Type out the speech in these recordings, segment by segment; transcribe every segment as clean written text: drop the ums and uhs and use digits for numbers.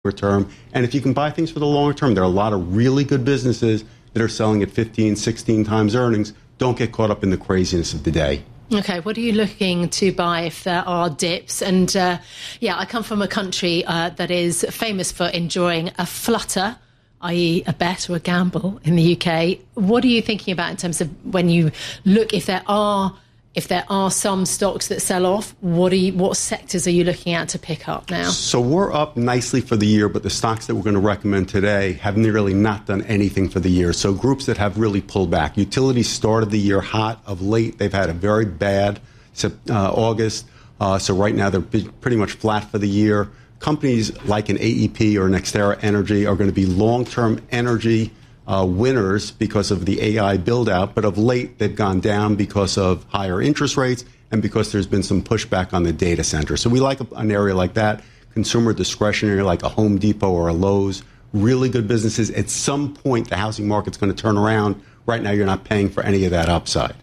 term. And if you can buy things for the longer term, there are a lot of really good businesses that are selling at 15, 16 times earnings. Don't get caught up in the craziness of the day. Okay, what are you looking to buy if there are dips? And I come from a country that is famous for enjoying a flutter, i.e. a bet or a gamble in the UK. What are you thinking about in terms of when you look, if there are some stocks that sell off, what sectors are you looking at to pick up now? So we're up nicely for the year, but the stocks that we're going to recommend today have nearly not done anything for the year. So groups that have really pulled back. Utilities started the year hot. Of late, they've had a very bad August. So right now, they're pretty much flat for the year. Companies like an AEP or an NextEra Energy are going to be long-term energy winners because of the AI build-out, but of late they've gone down because of higher interest rates and because there's been some pushback on the data center. So we like an area like that, consumer discretionary like a Home Depot or a Lowe's, really good businesses. At some point, the housing market's going to turn around. Right now, you're not paying for any of that upside.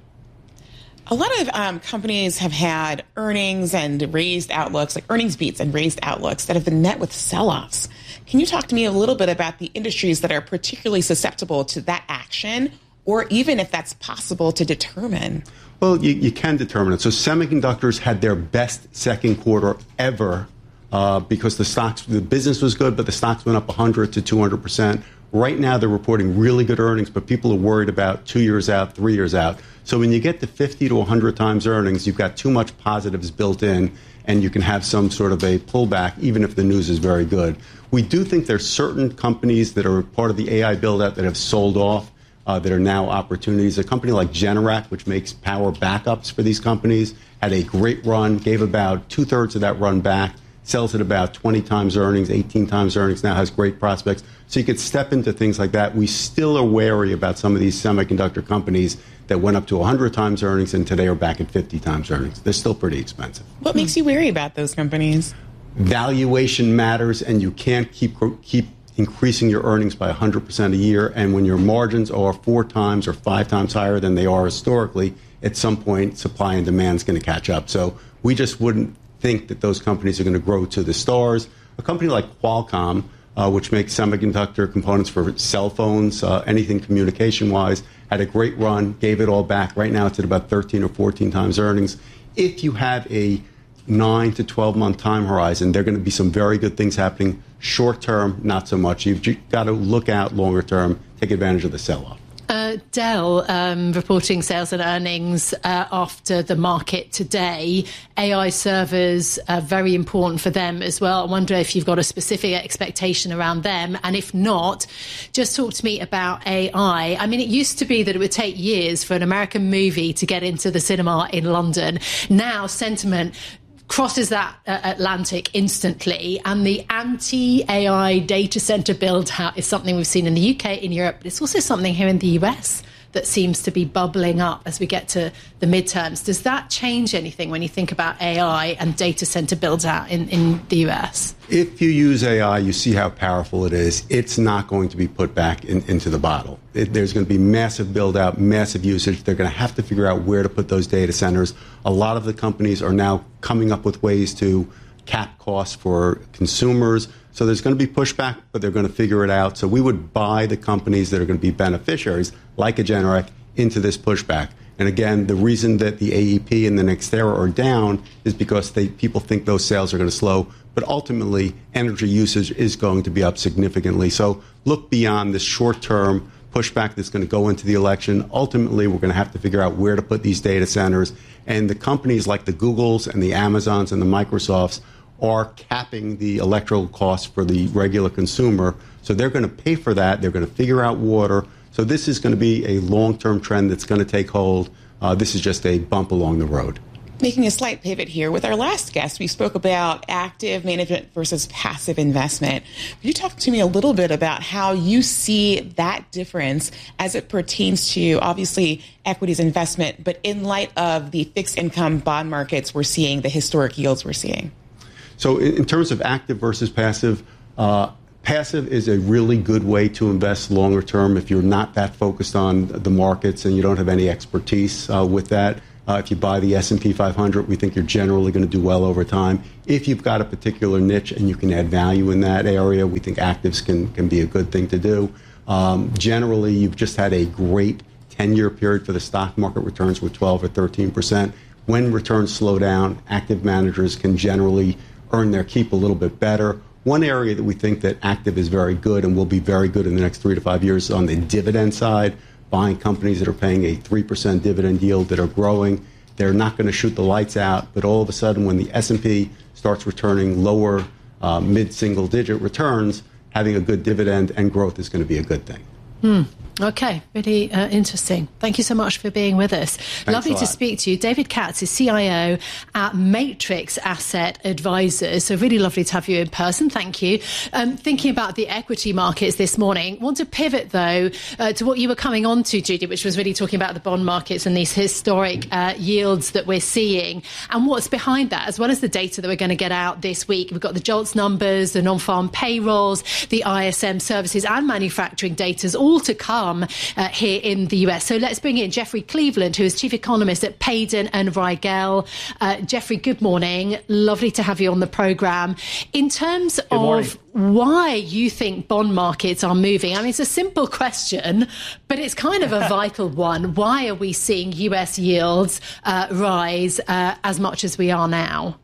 A lot of companies have had earnings and raised outlooks, like earnings beats and raised outlooks that have been met with sell-offs. Can you talk to me a little bit about the industries that are particularly susceptible to that action, or even if that's possible to determine? Well, you can determine it. So semiconductors had their best second quarter ever because the business was good, but the stocks went up 100 to 200%. Right now, they're reporting really good earnings, but people are worried about 2 years out, 3 years out. So when you get to 50 to 100 times earnings, you've got too much positives built in, and you can have some sort of a pullback, even if the news is very good. We do think there's certain companies that are part of the AI build-out that have sold off, that are now opportunities. A company like Generac, which makes power backups for these companies, had a great run, gave about two-thirds of that run back, sells at about 20 times earnings, 18 times earnings, now has great prospects. So you could step into things like that. We still are wary about some of these semiconductor companies that went up to 100 times earnings and today are back at 50 times earnings. They're still pretty expensive. What makes you wary about those companies? Valuation matters, and you can't keep increasing your earnings by 100% a year. And when your margins are 4 times or 5 times higher than they are historically, at some point, supply and demand is going to catch up. So we just wouldn't think that those companies are going to grow to the stars. A company like Qualcomm, which makes semiconductor components for cell phones, anything communication-wise, had a great run, gave it all back. Right now it's at about 13 or 14 times earnings. If you have a 9 to 12-month time horizon, there are going to be some very good things happening. Short term, not so much. You've got to look out longer term, take advantage of the sell-off. Dell reporting sales and earnings after the market today. AI servers are very important for them as well. I wonder if you've got a specific expectation around them. And if not, just talk to me about AI. I mean, it used to be that it would take years for an American movie to get into the cinema in London. Now, sentiment crosses that Atlantic instantly, and the anti-AI data center build-out is something we've seen in the UK, in Europe, but it's also something here in the US that seems to be bubbling up as we get to the midterms. Does that change anything when you think about AI and data center build-out in the US? If you use AI, you see how powerful it is. It's not going to be put back into the bottle. There's going to be massive build-out, massive usage. They're going to have to figure out where to put those data centers. A lot of the companies are now coming up with ways to cap costs for consumers. So there's going to be pushback, but they're going to figure it out. So we would buy the companies that are going to be beneficiaries, like a Generac, into this pushback. And again, the reason that the AEP and the NextEra are down is because people think those sales are going to slow. But ultimately, energy usage is going to be up significantly. So look beyond this short-term pushback that's going to go into the election. Ultimately, we're going to have to figure out where to put these data centers. And the companies like the Googles and the Amazons and the Microsofts are capping the electrical costs for the regular consumer. So they're going to pay for that. They're going to figure out water. So this is going to be a long-term trend that's going to take hold. This is just a bump along the road. Making a slight pivot here, with our last guest, we spoke about active management versus passive investment. Could you talk to me a little bit about how you see that difference as it pertains to, obviously, equities investment, but in light of the fixed income bond markets we're seeing, the historic yields we're seeing? So in terms of active versus passive, passive is a really good way to invest longer term if you're not that focused on the markets and you don't have any expertise with that. If you buy the S&P 500, we think you're generally going to do well over time. If you've got a particular niche and you can add value in that area, we think actives can be a good thing to do. Generally, you've just had a great 10-year period for the stock market returns with 12 or 13%. When returns slow down, active managers can generally earn their keep a little bit better. One area that we think that active is very good and will be very good in the next 3 to 5 years is on the dividend side, buying companies that are paying a 3% dividend yield that are growing. They're not going to shoot the lights out, but all of a sudden when the S&P starts returning lower mid-single-digit returns, having a good dividend and growth is going to be a good thing. Okay, really interesting. Thank you so much for being with us. Thanks Lovely to speak to you. David Katz is CIO at Matrix Asset Advisors. So really lovely to have you in person. Thank you. Thinking about the equity markets this morning, want to pivot, though, to what you were coming on to, Judy, which was really talking about the bond markets and these historic yields that we're seeing and what's behind that, as well as the data that we're going to get out this week. We've got the JOLTS numbers, the non-farm payrolls, the ISM services and manufacturing data, all to come here in the US. So let's bring in Jeffrey Cleveland, who is Chief Economist at Payden and Rygel. Jeffrey, good morning. Lovely to have you on the programme. In terms of why you think bond markets are moving, I mean, it's a simple question, but it's kind of a vital one. Why are we seeing US yields rise as much as we are now?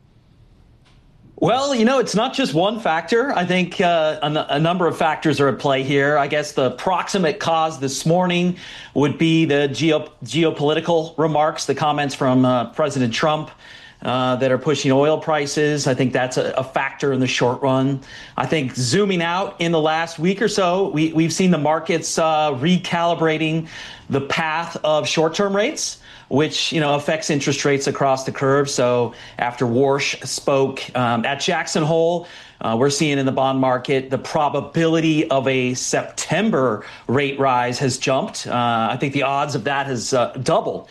Well, it's not just one factor. I think a number of factors are at play here. I guess the proximate cause this morning would be the geopolitical remarks, the comments from President Trump that are pushing oil prices. I think that's a factor in the short run. I think zooming out in the last week or so, we've seen the markets recalibrating the path of short-term rates, which, affects interest rates across the curve. So after Warsh spoke at Jackson Hole, we're seeing in the bond market the probability of a September rate rise has jumped. I think the odds of that has doubled.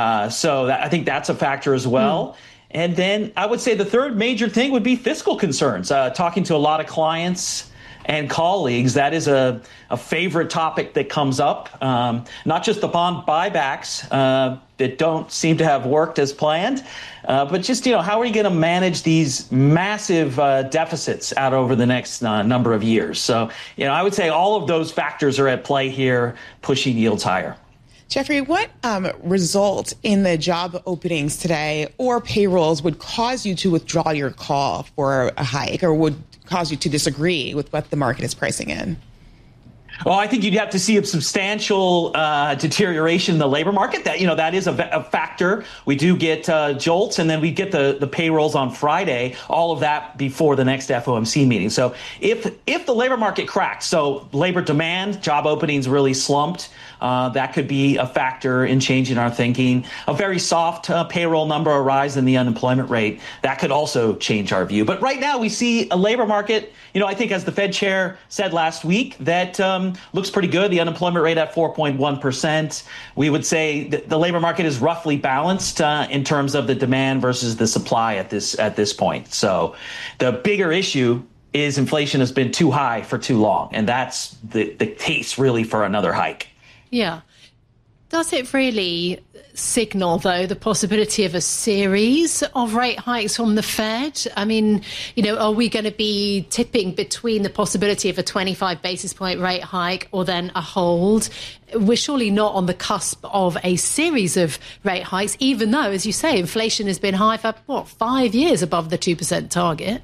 I think that's a factor as well. And then I would say the third major thing would be fiscal concerns. Talking to a lot of clients and colleagues, that is a favorite topic that comes up. Not just the bond buybacks that don't seem to have worked as planned, but just, how are you going to manage these massive deficits out over the next number of years? So, I would say all of those factors are at play here, pushing yields higher. Jeffrey, what result in the job openings today or payrolls would cause you to withdraw your call for a hike, or would cause you to disagree with what the market is pricing in? Well, I think you'd have to see a substantial deterioration in the labor market. That is a factor. We do get JOLTS, and then we get the payrolls on Friday. All of that before the next FOMC meeting. So if the labor market cracks, so labor demand, job openings really slumped, that could be a factor in changing our thinking. A very soft payroll number, a rise in the unemployment rate, that could also change our view. But right now we see a labor market, I think as the Fed chair said last week, that looks pretty good. The unemployment rate at 4.1%. We would say that the labor market is roughly balanced in terms of the demand versus the supply at this point. So the bigger issue is inflation has been too high for too long. And that's the case really for another hike. Yeah. Does it really signal, though, the possibility of a series of rate hikes from the Fed? I mean, are we going to be tipping between the possibility of a 25 basis point rate hike or then a hold? We're surely not on the cusp of a series of rate hikes, even though, as you say, inflation has been high for, 5 years above the 2% target.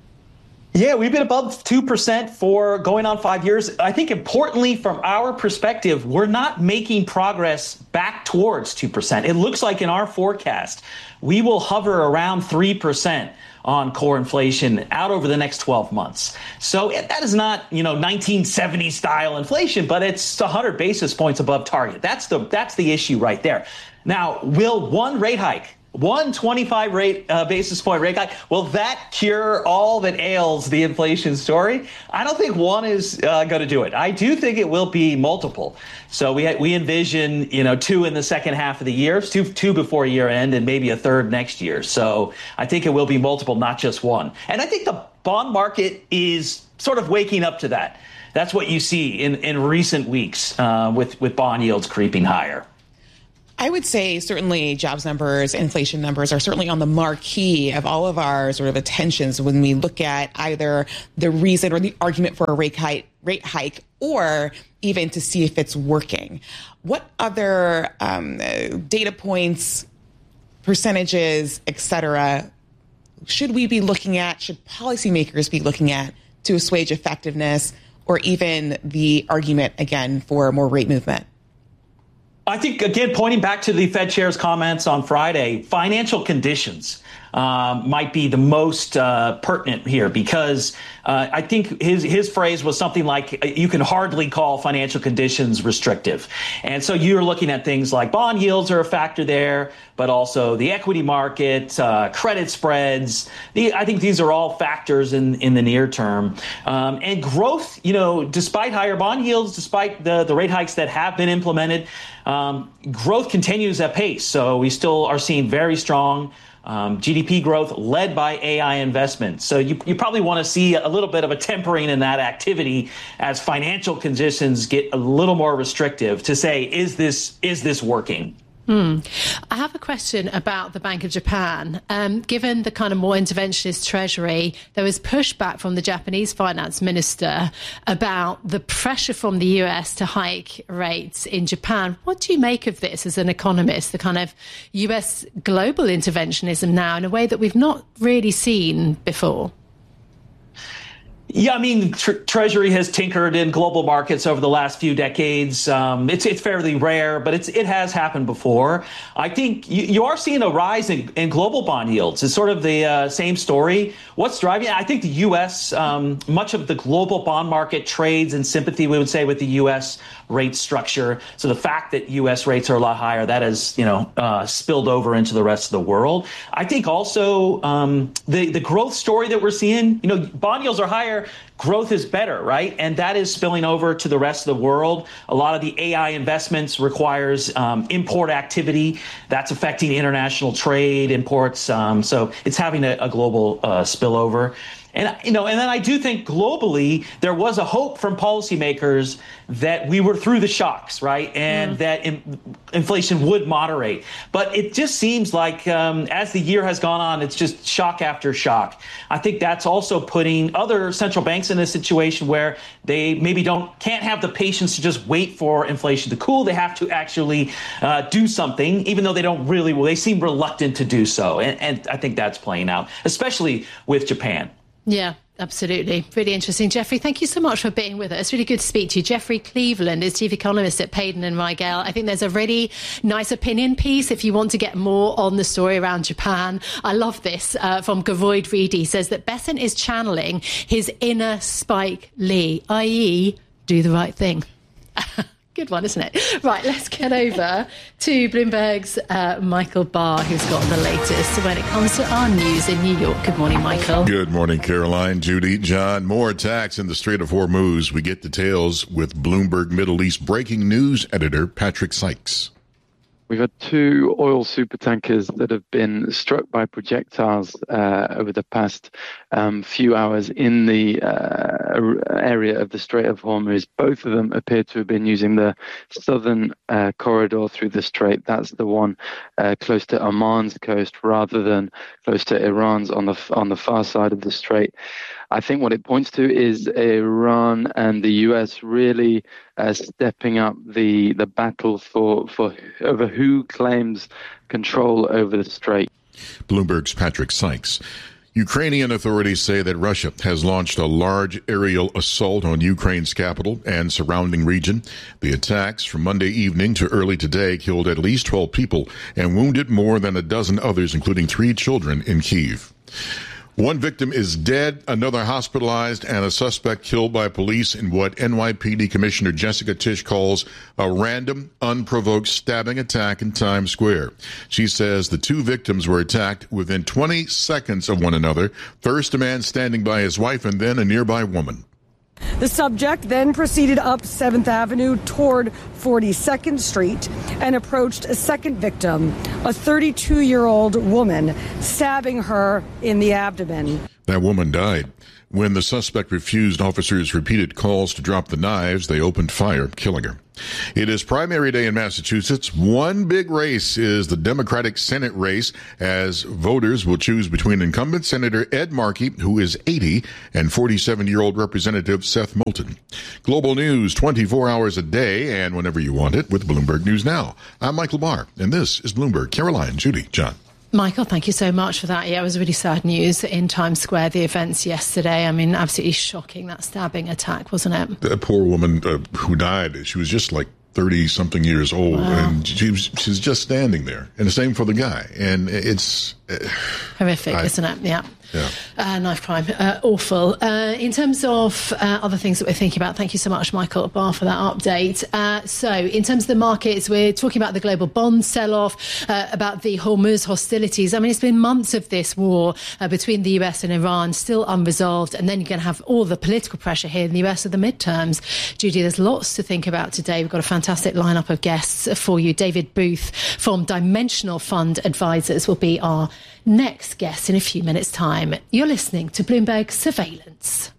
Yeah, we've been above 2% for going on 5 years. I think importantly, from our perspective, we're not making progress back towards 2%. It looks like in our forecast, we will hover around 3% on core inflation out over the next 12 months. So that is not, 1970 style inflation, but it's 100 basis points above target. That's the issue right there. Now, will one rate hike, 125 basis point rate hike, will that cure all that ails the inflation story? I don't think one is going to do it. I do think it will be multiple. So we envision, 2 in the second half of the year, two before year end, and maybe a third next year. So I think it will be multiple, not just one. And I think the bond market is sort of waking up to that. That's what you see in recent weeks with bond yields creeping higher. I would say certainly jobs numbers, inflation numbers are certainly on the marquee of all of our sort of attentions when we look at either the reason or the argument for a rate hike, or even to see if it's working. What other data points, percentages, et cetera, should we be looking at, should policymakers be looking at to assuage effectiveness or even the argument, again, for more rate movement? I think, again, pointing back to the Fed chair's comments on Friday, financial conditions might be the most pertinent here, because I think his phrase was something like, you can hardly call financial conditions restrictive. And so you're looking at things like bond yields are a factor there, but also the equity market, credit spreads. I think these are all factors in the near term. And growth, despite higher bond yields, despite the rate hikes that have been implemented, growth continues at pace. So we still are seeing very strong GDP growth led by AI investment. So you probably want to see a little bit of a tempering in that activity as financial conditions get a little more restrictive to say, is this working? I have a question about the Bank of Japan. Given the kind of more interventionist treasury, there was pushback from the Japanese finance minister about the pressure from the US to hike rates in Japan. What do you make of this as an economist, the kind of US global interventionism now in a way that we've not really seen before? Yeah, I mean, Treasury has tinkered in global markets over the last few decades. It's fairly rare, but it has happened before. I think you are seeing a rise in global bond yields. It's sort of the same story. What's driving it? I think the U.S., much of the global bond market trades in sympathy, we would say, with the U.S. rate structure. So the fact that U.S. rates are a lot higher, that has, spilled over into the rest of the world. I think also the growth story that we're seeing, bond yields are higher, growth is better, right? And that is spilling over to the rest of the world. A lot of the AI investments requires import activity. That's affecting international trade, imports. So it's having a global spillover. And, and then I do think globally there was a hope from policymakers that we were through the shocks, right? And that inflation would moderate. But it just seems like as the year has gone on, it's just shock after shock. I think that's also putting other central banks in a situation where they maybe can't have the patience to just wait for inflation to cool. They have to actually do something, even though they seem reluctant to do so. And I think that's playing out, especially with Japan. Yeah, absolutely. Really interesting. Jeffrey, thank you so much for being with us. It's really good to speak to you. Jeffrey Cleveland is chief economist at Payden and Rygel. I think there's a really nice opinion piece if you want to get more on the story around Japan. I love this from Gavoid Reedy. He says that Bessent is channeling his inner Spike Lee, i.e. do the right thing. Good one, isn't it? Right, let's get over to Bloomberg's Michael Barr, who's got the latest when it comes to our news in New York. Good morning, Michael. Good morning, Caroline, Judy, John. More attacks in the Strait of Hormuz. We get details with Bloomberg Middle East breaking news editor Patrick Sykes. We've had two oil supertankers that have been struck by projectiles over the past few hours in the area of the Strait of Hormuz. Both of them appear to have been using the southern corridor through the strait. That's the one close to Oman's coast rather than close to Iran's on the far side of the strait. I think what it points to is Iran and the US really stepping up the battle for over who claims control over the strait. Bloomberg's Patrick Sykes. Ukrainian authorities say that Russia has launched a large aerial assault on Ukraine's capital and surrounding region. The attacks from Monday evening to early today killed at least 12 people and wounded more than a dozen others, including 3 children in Kyiv. One victim is dead, another hospitalized, and a suspect killed by police in what NYPD Commissioner Jessica Tisch calls a random, unprovoked stabbing attack in Times Square. She says the 2 victims were attacked within 20 seconds of one another, first a man standing by his wife and then a nearby woman. The subject then proceeded up 7th Avenue toward 42nd Street and approached a second victim, a 32-year-old woman, stabbing her in the abdomen. That woman died. When the suspect refused officers' repeated calls to drop the knives, they opened fire, killing her. It is primary day in Massachusetts. One big race is the Democratic Senate race, as voters will choose between incumbent Senator Ed Markey, who is 80, and 47-year-old Representative Seth Moulton. Global news 24 hours a day and whenever you want it with Bloomberg News Now. I'm Michael Barr, and this is Bloomberg. Caroline, Judy, John. Michael, thank you so much for that. Yeah, it was really sad news in Times Square, the events yesterday. I mean, absolutely shocking, that stabbing attack, wasn't it? The poor woman who died, she was just like 30-something years old, wow. And she's just standing there. And the same for the guy. And it's... horrific, isn't it? Yeah. Knife crime, awful. In terms of other things that we're thinking about, thank you so much, Michael Barr, for that update. So in terms of the markets, we're talking about the global bond sell-off, about the Hormuz hostilities. I mean, it's been months of this war between the US and Iran, still unresolved. And then you're going to have all the political pressure here in the US of the midterms. Judy, there's lots to think about today. We've got a fantastic lineup of guests for you. David Booth from Dimensional Fund Advisors will be our next guest in a few minutes' time. You're listening to Bloomberg Surveillance.